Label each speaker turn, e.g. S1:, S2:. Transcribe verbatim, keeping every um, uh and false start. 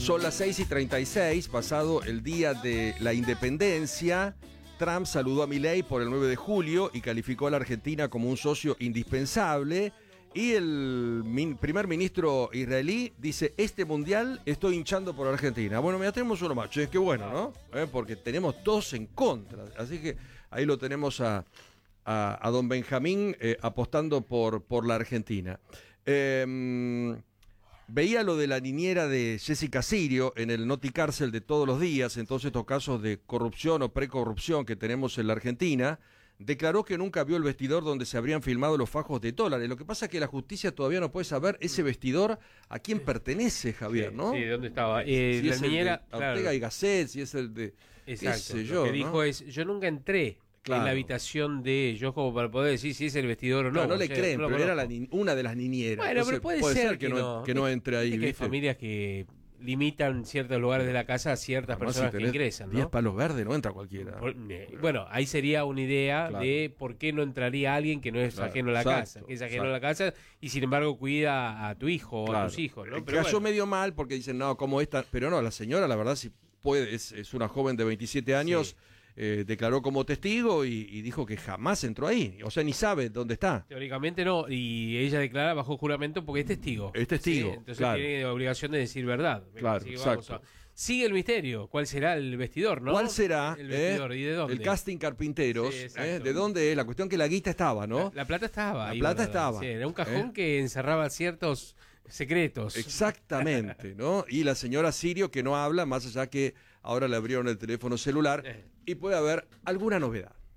S1: Son las seis y treinta y seis, pasado el día de la independencia. Trump saludó a Milei por el nueve de julio y calificó a la Argentina como un socio indispensable. Y el min- primer ministro israelí dice: este mundial estoy hinchando por Argentina. Bueno, mira, tenemos uno más. Che, qué bueno, ¿no? Eh, porque tenemos dos en contra. Así que ahí lo tenemos a, a, a don Benjamín eh, apostando por, por la Argentina. Eh, Veía lo de la niñera de Jessica Sirio en el Noti Cárcel de todos los días, entonces estos casos de corrupción o precorrupción que tenemos en la Argentina. Declaró que nunca vio el vestidor donde se habrían filmado los fajos de dólares. Lo que pasa es que la justicia todavía no puede saber ese vestidor a quién pertenece, Javier, ¿no?
S2: Sí, ¿dónde estaba? Eh,
S1: si
S2: la
S1: es
S2: niñera,
S1: el de Ortega
S2: claro.
S1: y Gasset, si es el de...
S2: Exacto,
S1: qué sé
S2: lo
S1: yo,
S2: que
S1: ¿no?
S2: dijo es: yo nunca entré
S1: Claro.
S2: en la habitación de ellos como para poder decir si es el vestidor o no.
S1: No, no
S2: o
S1: le
S2: sea,
S1: creen,
S2: no lo
S1: pero era
S2: conozco.
S1: la ni- una de las niñeras.
S2: Bueno,
S1: Entonces,
S2: pero puede, ser,
S1: que, no, que no entre ahí,
S2: Viste que hay
S1: ¿viste?
S2: familias que limitan ciertos lugares de la casa a ciertas
S1: Además,
S2: personas
S1: si
S2: que
S1: tenés
S2: ingresan,
S1: diez
S2: ¿no?
S1: palos verdes, no entra cualquiera.
S2: Por- eh, bueno, ahí sería una idea
S1: Claro.
S2: de por qué no entraría alguien que no es
S1: Claro,
S2: ajeno a la
S1: exacto,
S2: casa, que es ajeno
S1: exacto.
S2: a la casa y sin embargo cuida a tu hijo o
S1: Claro.
S2: a tus hijos, ¿no?
S1: Eh,
S2: Pero
S1: Cayó
S2: bueno.
S1: medio mal porque dicen, no, ¿cómo esta? Pero no, la señora, la verdad, si puede, es, es una joven de veintisiete años,
S2: Sí.
S1: eh, declaró como testigo y, y dijo que jamás entró ahí. O sea, ni sabe dónde está.
S2: Teóricamente no, y ella declara bajo juramento porque es testigo.
S1: Es testigo,
S2: Sí, entonces
S1: claro.
S2: tiene obligación de decir verdad.
S1: Claro,
S2: Así que vamos
S1: exacto.
S2: a- Sigue el misterio. ¿Cuál será el vestidor, no?
S1: ¿Cuál será
S2: el vestidor?
S1: eh,
S2: ¿Y de dónde?
S1: el casting carpinteros?
S2: Sí, exacto.
S1: eh, ¿De dónde es? La cuestión que la guita estaba, ¿no?
S2: La, la plata estaba.
S1: La
S2: ahí
S1: plata
S2: guardada.
S1: estaba.
S2: Sí, era un cajón
S1: ¿Eh?
S2: que encerraba ciertos secretos.
S1: Exactamente, ¿no? Y la señora Sirio que no habla, más allá que ahora le abrieron el teléfono celular
S2: Eh.
S1: y puede haber alguna novedad.